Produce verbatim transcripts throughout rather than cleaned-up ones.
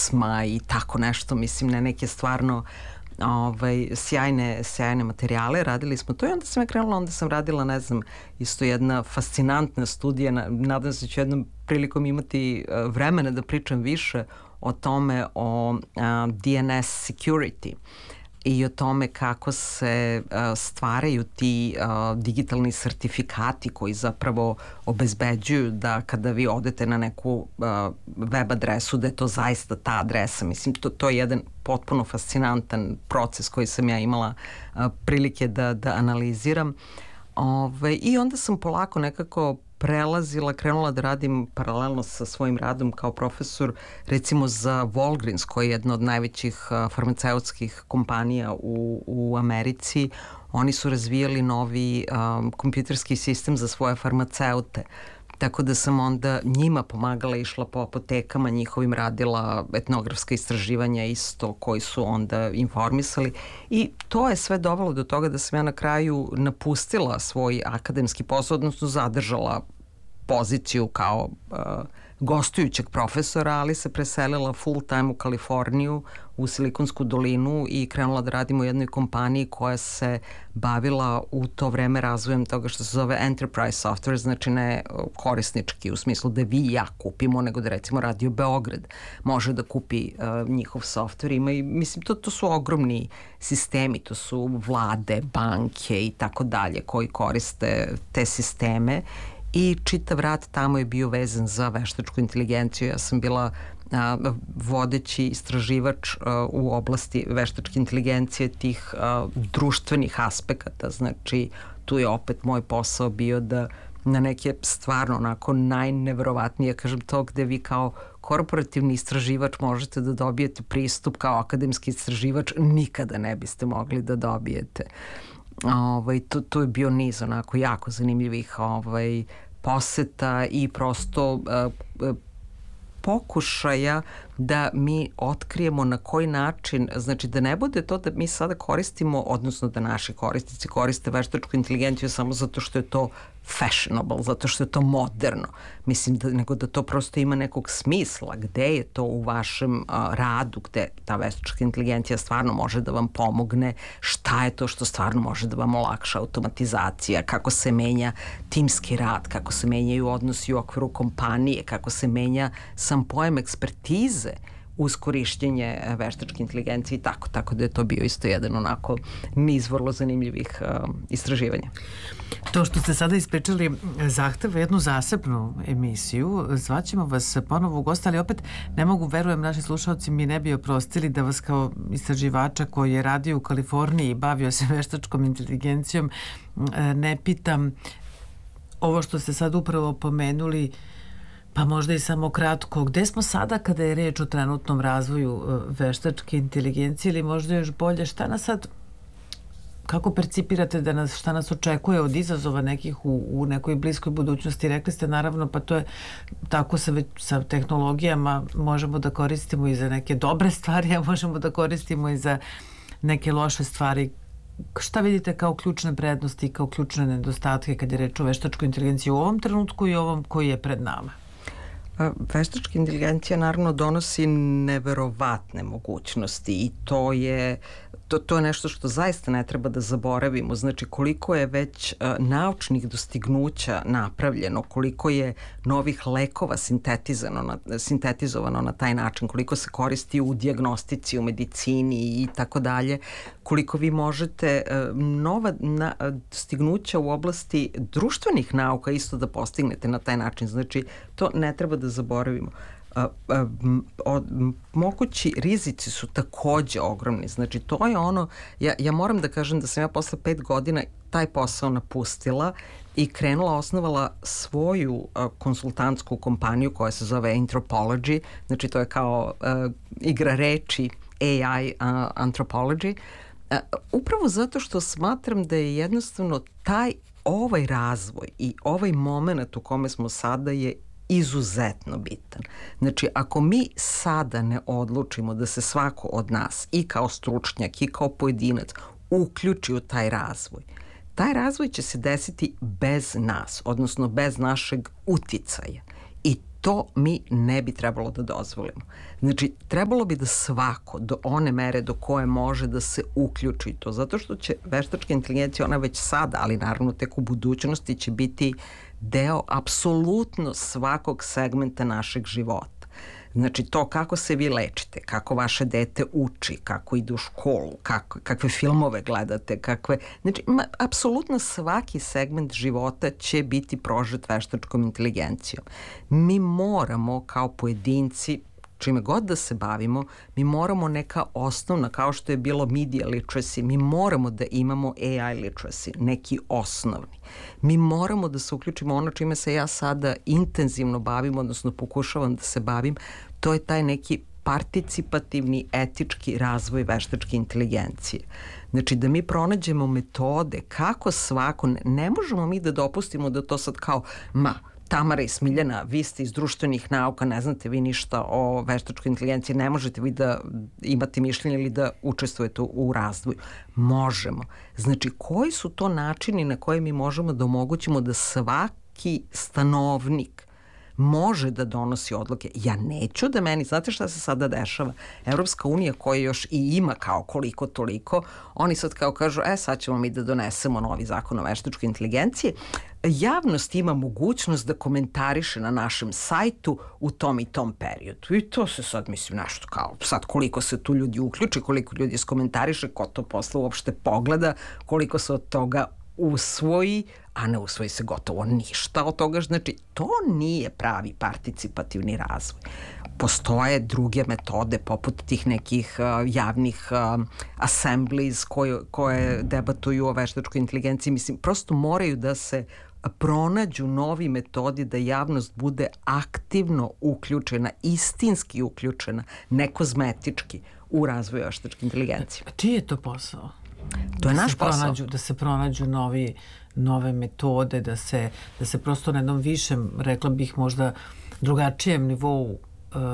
pisma i tako nešto, mislim, na neke stvarno ovaj, sjajne, sjajne materijale. Radili smo to i onda sam ja krenula, onda sam radila, ne znam, isto jedna fascinantna studija, nadam se da ću jednom prilikom imati vremena da pričam više o tome, o uh, D N S security i o tome kako se uh, stvaraju ti uh, digitalni sertifikati koji zapravo obezbeđuju da kada vi odete na neku uh, web adresu da je to zaista ta adresa. Mislim, to, to je jedan potpuno fascinantan proces koji sam ja imala uh, prilike da, da analiziram. Ove, I onda sam polako nekako prelazila, krenula da radim paralelno sa svojim radom kao profesor, recimo za Walgreens, koji je jedna od najvećih farmaceutskih kompanija u, u Americi. Oni su razvijali novi um, kompjuterski sistem za svoje farmaceute. Tako da sam onda njima pomagala, išla po apotekama njihovim, radila etnografska istraživanja isto koji su onda informisali i to je sve dovelo do toga da sam ja na kraju napustila svoj akademski posao, odnosno zadržala poziciju kao uh, gostujućeg profesora, ali se preselila full time u Kaliforniju, u Silikonsku dolinu i krenula da radim u jednoj kompaniji koja se bavila u to vreme razvojem toga što se zove enterprise software, znači ne korisnički u smislu da vi i ja kupimo, nego da recimo Radio Beograd može da kupi uh, njihov software. Ima i, mislim, to, to su ogromni sistemi, to su vlade, banke i tako dalje koji koriste te sisteme. I čitav rad tamo je bio vezan za veštačku inteligenciju. Ja sam bila a, vodeći istraživač a, u oblasti veštačke inteligencije tih a, društvenih aspekata. Znači, tu je opet moj posao bio da na neke stvarno onako najneverovatnije, kažem to, gde vi kao korporativni istraživač možete da dobijete pristup kao akademski istraživač, nikada ne biste mogli da dobijete. Ovaj, tu, tu je bio niz onako jako zanimljivih ovaj, poseta i prosto uh, uh, pokušaja da mi otkrijemo na koji način, znači da ne bude to da mi sada koristimo, odnosno da naši korisnici koriste veštačku inteligenciju samo zato što je to fashionable, zato što je to moderno. Mislim, da, nego da to prosto ima nekog smisla, gde je to u vašem a, radu, gde ta veštačka inteligencija stvarno može da vam pomogne, šta je to što stvarno može da vam olakša automatizacija, kako se menja timski rad, kako se menjaju odnosi u okviru kompanije, kako se menja sam pojam ekspertize uz korišćenje veštačke inteligencije i tako, tako da je to bio isto jedan onako niz vrlo zanimljivih uh, istraživanja. To što ste sada ispričali zahteva jednu zasebnu emisiju, zvaćemo vas ponovo u gosta, ali opet ne mogu, verujem, naši slušalci mi ne bi oprostili da vas kao istraživača koji je radio u Kaliforniji i bavio se veštačkom inteligencijom ne pitam ovo što ste sad upravo pomenuli, pa možda i samo kratko, gde smo sada kada je reč o trenutnom razvoju veštačke inteligencije ili možda još bolje, šta nas sad, kako percipirate da nas, šta nas očekuje od izazova nekih u, u nekoj bliskoj budućnosti? Rekli ste naravno, pa to je tako sa, već, sa tehnologijama možemo da koristimo i za neke dobre stvari, a možemo da koristimo i za neke loše stvari. Šta vidite kao ključne prednosti i kao ključne nedostatke kad je reč o veštačkoj inteligenciji u ovom trenutku i ovom koji je pred nama? Veštačka inteligencija naravno donosi neverovatne mogućnosti i to je To, to je nešto što zaista ne treba da zaboravimo. Znači, koliko je već uh, naučnih dostignuća napravljeno, koliko je novih lekova sintetizano na, sintetizovano na taj način, koliko se koristi u dijagnostici, u medicini i tako dalje, koliko vi možete uh, nova na, dostignuća u oblasti društvenih nauka isto da postignete na taj način. Znači, to ne treba da zaboravimo. A, a, o, mogući rizici su takođe ogromni. Znači, to je ono, ja, ja moram da kažem da sam ja posle pet godina taj posao napustila i krenula, osnovala svoju a, konsultantsku kompaniju koja se zove Anthropology, znači to je kao a, igra reči A I a, Anthropology, a, upravo zato što smatram da je jednostavno taj, ovaj razvoj i ovaj moment u kome smo sada je izuzetno bitan. Znači, ako mi sada ne odlučimo da se svako od nas i kao stručnjak i kao pojedinac uključi u taj razvoj, taj razvoj će se desiti bez nas, odnosno bez našeg uticaja. I To mi ne bi trebalo da dozvolimo. Znači, trebalo bi da svako do one mere do koje može da se uključi to, zato što će veštačka inteligencija, ona već sada, ali naravno tek u budućnosti će biti deo apsolutno svakog segmenta našeg života. Znači, to kako se vi lečite, kako vaše dete uči, kako ide u školu, kako, kakve filmove gledate, kakve... Znači, ma, apsolutno svaki segment života će biti prožet veštačkom inteligencijom. Mi moramo kao pojedinci, čime god da se bavimo, mi moramo neka osnovna, kao što je bilo media literacy, mi moramo da imamo A I literacy, neki osnovni. Mi moramo da se uključimo ono čime se ja sada intenzivno bavim, odnosno pokušavam da se bavim, to je taj neki participativni etički razvoj veštačke inteligencije. Znači da mi pronađemo metode kako svako, ne, ne možemo mi da dopustimo da to sad kao, ma, Tamara i Smiljana, vi ste iz društvenih nauka, ne znate vi ništa o veštačkoj inteligenciji, ne možete vi da imate mišljenje ili da učestvujete u razvoju. Možemo. Znači, koji su to načini na koje mi možemo da omogućimo da svaki stanovnik može da donosi odluke. Ja neću da meni, znate šta se sada dešava? Evropska unija koja još i ima kao koliko toliko, oni sad kao kažu, e sad ćemo mi da donesemo novi zakon o veštačkoj inteligenciji. Javnost ima mogućnost da komentariše na našem sajtu u tom i tom periodu. I to se sad, mislim, nešto kao, sad koliko se tu ljudi uključi, koliko ljudi skomentariše, ko to posle uopšte pogleda, koliko se od toga usvoji, a ne usvoji se gotovo ništa od toga. Znači, to nije pravi participativni razvoj. Postoje druge metode poput tih nekih uh, javnih uh, assemblies koje, koje debatuju o veštačkoj inteligenciji. Mislim, prosto moraju da se pronađu novi metodi da javnost bude aktivno uključena, istinski uključena, ne kozmetički u razvoju veštačke inteligencije. Čiji je to posao? To je da naš posao. Pronađu, da se pronađu novi, nove metode, da se, da se prosto na jednom višem, rekla bih možda drugačijem nivou, uh,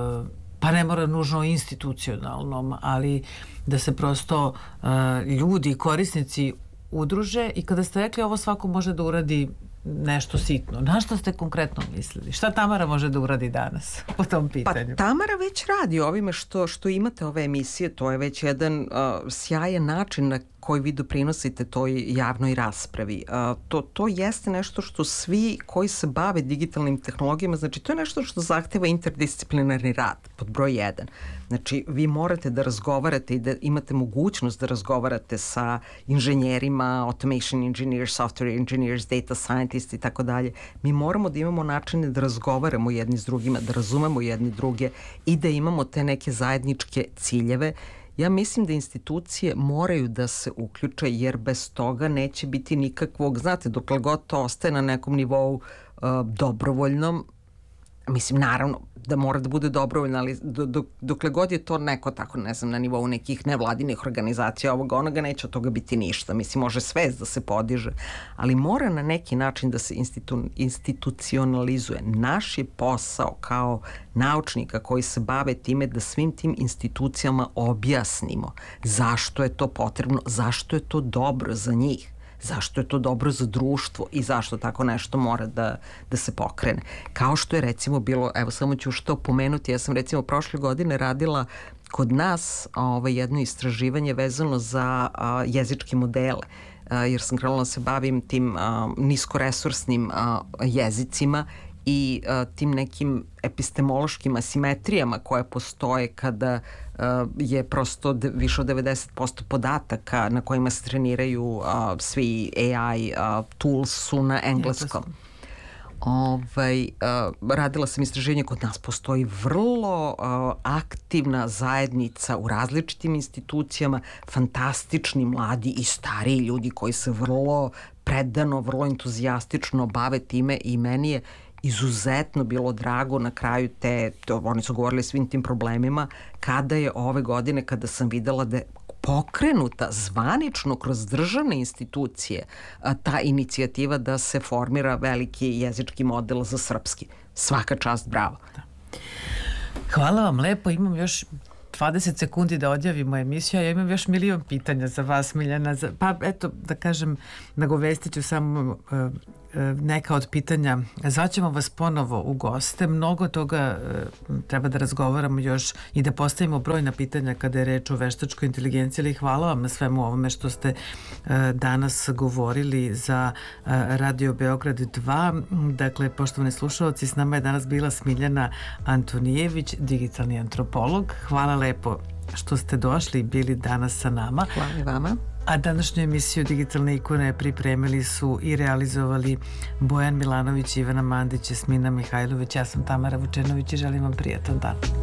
pa ne mora nužno institucionalnom, ali da se prosto uh, ljudi, korisnici udruže i kada ste rekli ovo svako može da uradi nešto sitno. Na što ste konkretno mislili? Šta Tamara može da uradi danas po tom pitanju? Pa Tamara već radi ovime što, što imate ove emisije, to je već jedan uh, sjajan način na koji vi doprinosite toj javnoj raspravi. Uh, to, to jeste nešto što svi koji se bave digitalnim tehnologijama, znači to je nešto što zahteva interdisciplinarni rad, pod broj jedan. Znači, vi morate da razgovarate i da imate mogućnost da razgovarate sa inženjerima, automation engineers, software engineers, data scientists i tako dalje. Mi moramo da imamo načine da razgovaramo jedni s drugima, da razumemo jedni druge i da imamo te neke zajedničke ciljeve. Ja mislim da institucije moraju da se uključe jer bez toga neće biti nikakvog, znate, dokle god to ostaje na nekom nivou uh, dobrovoljnom, mislim, naravno da mora da bude dobrovoljno, ali do, do, dokle god je to neko tako, ne znam, na nivou nekih nevladinih organizacija, ovoga, onoga, neće od toga biti ništa. Mislim, može svest da se podiže, ali mora na neki način da se institu, institucionalizuje. Naš je posao kao naučnika koji se bave time da svim tim institucijama objasnimo zašto je to potrebno, zašto je to dobro za njih, zašto je to dobro za društvo i zašto tako nešto mora da, da se pokrene. Kao što je recimo bilo, evo samo ću što pomenuti, ja sam recimo prošle godine radila kod nas ovaj, jedno istraživanje vezano za a, jezičke modele, a, jer sam krenula da se bavim tim a, niskoresursnim a, jezicima i a, tim nekim epistemološkim asimetrijama koje postoje kada uh, je prosto de, više od devedeset posto podataka na kojima se treniraju uh, svi A I uh, tools su na engleskom. Ovaj, uh, radila sam istraženje, kod nas postoji vrlo uh, aktivna zajednica u različitim institucijama, fantastični mladi i stariji ljudi koji se vrlo predano, vrlo entuzijastično bave time i meni je izuzetno bilo drago na kraju te, to, oni su govorili svim tim problemima, kada je ove godine, kada sam videla da je pokrenuta zvanično kroz državne institucije a, ta inicijativa da se formira veliki jezički model za srpski. Svaka čast, bravo. Da. Hvala vam lepo, imam još dvadeset sekundi da odjavimo emisiju, a ja imam još milion pitanja za vas, Smiljana. Za, pa eto, da kažem, nagovestit ću samo uh, neka od pitanja. Zvaćemo vas ponovo u goste. Mnogo toga treba da razgovaramo još i da postavimo brojna pitanja kada je reč o veštačkoj inteligenciji, ali hvala vam na svemu ovome što ste danas govorili za Radio Beograd dva. Dakle, poštovani slušalci, s nama je danas bila Smiljana Antonijević, digitalni antropolog. Hvala lepo što ste došli i bili danas sa nama. Hvala i vama. A današnju emisiju Digitalne ikone pripremili su i realizovali Bojan Milanović, Ivana Mandić, Jasmina Mihajlović. Ja sam Tamara Vučenović i želim vam prijatan dan.